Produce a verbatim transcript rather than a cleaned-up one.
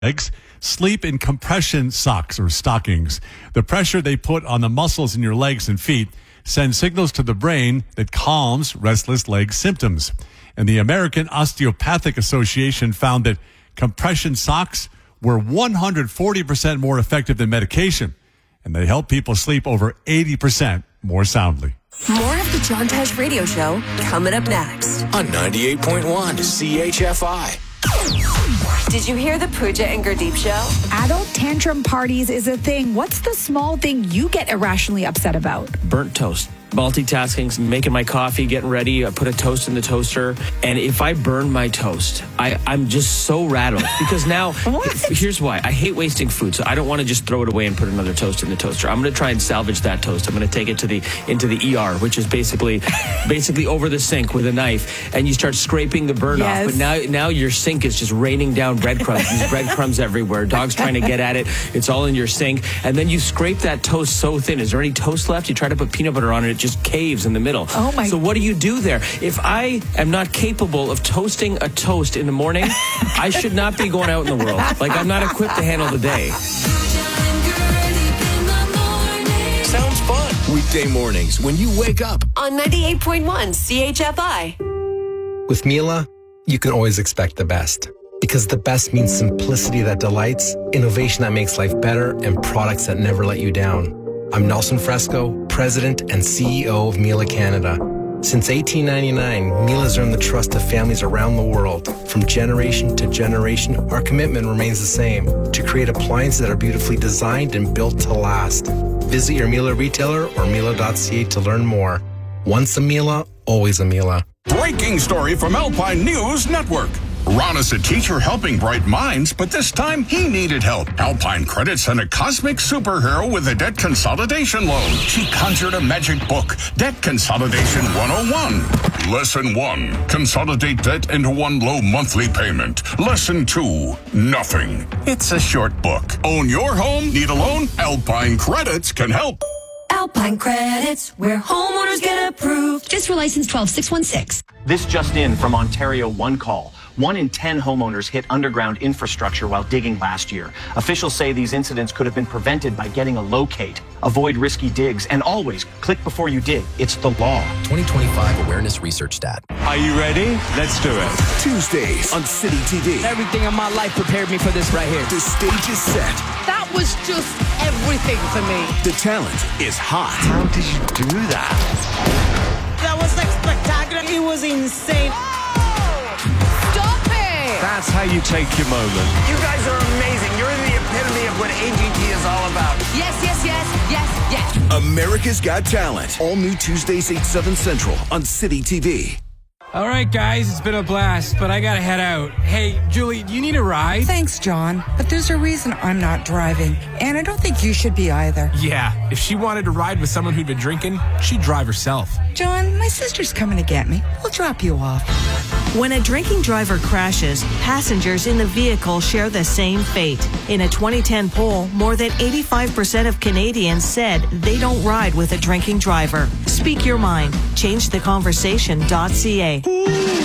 legs, sleep in compression socks or stockings. The pressure they put on the muscles in your legs and feet sends signals to the brain that calms restless leg symptoms. And the American Osteopathic Association found that compression socks were one hundred forty percent more effective than medication, and they help people sleep over eighty percent more soundly. More of the John Tesh Radio Show coming up next on ninety-eight point one C H F I. Did you hear the Pooja and Gurdeep show? Adult tantrum parties is a thing. What's the small thing you get irrationally upset about? Burnt toast. Multitasking, making my coffee, getting ready. I put a toast in the toaster. And if I burn my toast, I, I'm just so rattled. Because now, here's why. I hate wasting food, so I don't want to just throw it away and put another toast in the toaster. I'm going to try and salvage that toast. I'm going to take it to the into the E R, which is basically basically over the sink with a knife. And you start scraping the burn Yes. off. But now, now your sink is just raining down breadcrumbs. There's breadcrumbs everywhere. Dogs trying to get at it. It's all in your sink. And then you scrape that toast so thin. Is there any toast left? You try to put peanut butter on it. It just caves in the middle. Oh my. So what do you do there? If I am not capable of toasting a toast in the morning, I should not be going out in the world. Like, I'm not equipped to handle the day. Sounds fun. Weekday mornings when you wake up. On ninety-eight point one C H F I. With Miele, you can always expect the best. Because the best means simplicity that delights, innovation that makes life better, and products that never let you down. I'm Nelson Fresco, President and C E O of Miele Canada. Since eighteen ninety-nine, Miele has earned the trust of families around the world. From generation to generation, our commitment remains the same, to create appliances that are beautifully designed and built to last. Visit your Miele retailer or Miele dot C A to learn more. Once a Miele, always a Miele. Breaking story from Alpine News Network. Ron is a teacher helping bright minds, but this time he needed help. Alpine Credit sent a cosmic superhero with a debt consolidation loan. She conjured a magic book, Debt Consolidation one oh one. Lesson one, consolidate debt into one low monthly payment. Lesson two, nothing. It's a short book. Own your home? Need a loan? Alpine Credits can help. Alpine Credits, where homeowners get approved. Just for license twelve six one six. This just in from Ontario One Call. One in ten homeowners hit underground infrastructure while digging last year. Officials say these incidents could have been prevented by getting a locate. Avoid risky digs and always click before you dig. It's the law. twenty twenty-five Awareness Research Stat. Are you ready? Let's do it. Tuesdays on City T V. Everything in my life prepared me for this right here. The stage is set. That was just everything for me. The talent is hot. How did you do that? That was like spectacular. It was insane. Stop it! That's how you take your moment. You guys are amazing. You're the epitome of what A G T is all about. Yes, yes, yes, yes, yes. America's Got Talent. All new Tuesdays, eight, seven Central on City T V. All right, guys, it's been a blast, but I gotta head out. Hey, Julie, do you need a ride? Thanks, John, but there's a reason I'm not driving, and I don't think you should be either. Yeah, if she wanted to ride with someone who'd been drinking, she'd drive herself. John, my sister's coming to get me. We'll drop you off. When a drinking driver crashes, passengers in the vehicle share the same fate. In a twenty ten poll, more than eighty-five percent of Canadians said they don't ride with a drinking driver. Speak your mind. Change the conversation dot C A.